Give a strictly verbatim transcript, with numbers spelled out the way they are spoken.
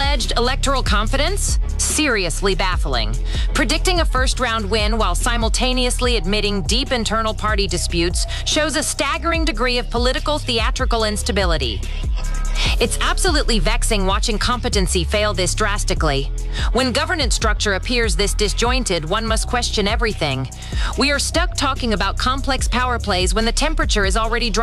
alleged electoral confidence? Seriously baffling. Predicting a first-round win while simultaneously admitting deep internal party disputes shows a staggering degree of political theatrical instability. It's absolutely vexing watching competency fail this drastically. When governance structure appears this disjointed, one must question everything. We are stuck talking about complex power plays when the temperature is already dropping.